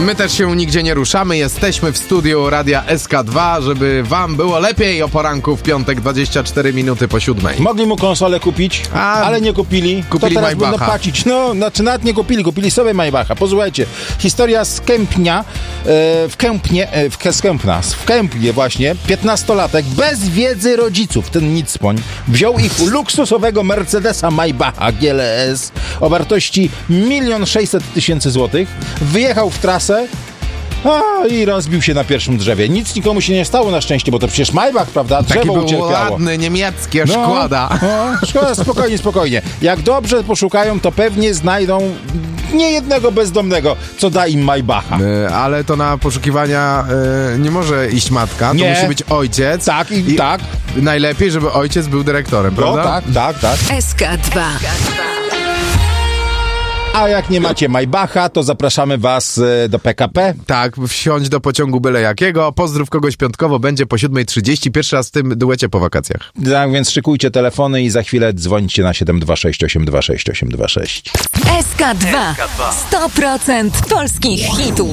My też się nigdzie nie ruszamy. Jesteśmy w studiu Radia SK2, żeby wam było lepiej o poranku w piątek, 24 minuty po 7. Mogli mu konsolę kupić, ale nie kupili. Kupili to teraz Maybacha. będą płacić. No, znaczy nawet nie kupili sobie Maybacha. Posłuchajcie, historia z Kępnia, w Kępnie właśnie, 15-latek bez wiedzy rodziców, ten nicpoń, wziął ich luksusowego Mercedesa Maybacha GLS o wartości 1 600 000 złotych, wyjechał w trasę i rozbił się na pierwszym drzewie. Nic nikomu się nie stało na szczęście, bo to przecież Maybach, prawda? Drzewo Taki był ucierpiało. ładny, niemieckie, Szkoda. Szkoda, spokojnie. Jak dobrze poszukają, to pewnie znajdą nie jednego bezdomnego, co da im Maybacha. Ale to na poszukiwania nie może iść matka, Nie. to musi być ojciec. Tak, tak. Najlepiej, żeby ojciec był dyrektorem, prawda? Tak. SK2. A jak nie macie Maybacha, to zapraszamy was do PKP. Tak, wsiądź do pociągu byle jakiego. Pozdrów kogoś piątkowo, będzie po 7:30. Pierwszy raz w tym duecie po wakacjach. Tak więc szykujcie telefony i za chwilę dzwońcie na 726 826 826. SK2. 100% polskich hitów.